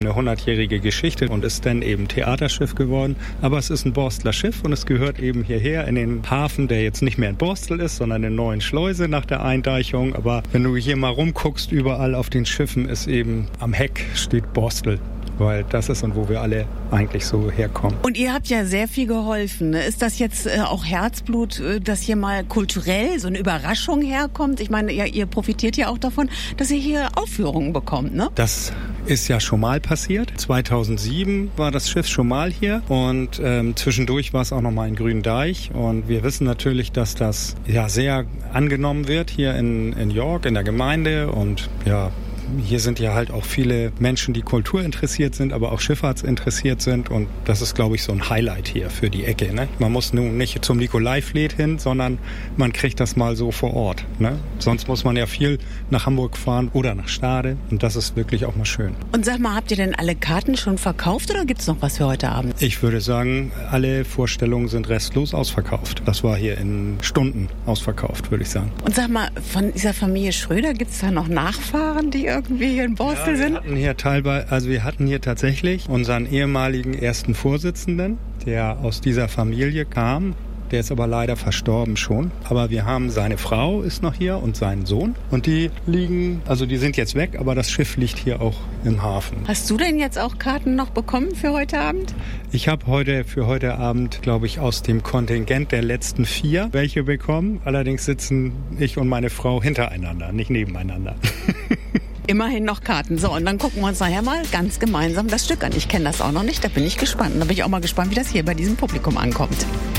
eine 100-jährige Geschichte und ist dann eben Theaterschiff geworden. Aber es ist ein Borstler Schiff und es gehört eben hierher in den Hafen, der jetzt nicht mehr in Borstel ist, sondern in Neuen Schleuse nach der Eindeichung. Aber wenn du hier mal rumguckst, überall auf den Schiffen ist eben am Heck steht Borstel. Weil das ist und wo wir alle eigentlich so herkommen. Und ihr habt ja sehr viel geholfen. Ne? Ist das jetzt auch Herzblut, dass hier mal kulturell so eine Überraschung herkommt? Ich meine, ihr profitiert ja auch davon, dass ihr hier Aufführungen bekommt, ne? Das ist ja schon mal passiert. 2007 war das Schiff schon mal hier und zwischendurch war es auch noch mal in Gründeich. Und wir wissen natürlich, dass das ja sehr angenommen wird hier in York, in der Gemeinde und ja, hier sind ja halt auch viele Menschen, die kulturinteressiert sind, aber auch schifffahrtsinteressiert sind. Und das ist, glaube ich, so ein Highlight hier für die Ecke. Ne? Man muss nun nicht zum Nikolaifleet hin, sondern man kriegt das mal so vor Ort. Ne? Sonst muss man ja viel nach Hamburg fahren oder nach Stade. Und das ist wirklich auch mal schön. Und sag mal, habt ihr denn alle Karten schon verkauft oder gibt's noch was für heute Abend? Ich würde sagen, alle Vorstellungen sind restlos ausverkauft. Das war hier in Stunden ausverkauft, würde ich sagen. Und sag mal, von dieser Familie Schröder, gibt's da noch Nachfahren, die irgendwie hier in Borstel sind? Wir hatten hier tatsächlich unseren ehemaligen ersten Vorsitzenden, der aus dieser Familie kam. Der ist aber leider verstorben schon. Aber wir haben seine Frau ist noch hier und seinen Sohn. Und die sind jetzt weg, aber das Schiff liegt hier auch im Hafen. Hast du denn jetzt auch Karten noch bekommen für heute Abend? Ich habe für heute Abend, glaube ich, aus dem Kontingent der letzten 4 welche bekommen. Allerdings sitzen ich und meine Frau hintereinander, nicht nebeneinander. Immerhin noch Karten. So, und dann gucken wir uns nachher mal ganz gemeinsam das Stück an. Ich kenne das auch noch nicht, da bin ich gespannt. Da bin ich auch mal gespannt, wie das hier bei diesem Publikum ankommt.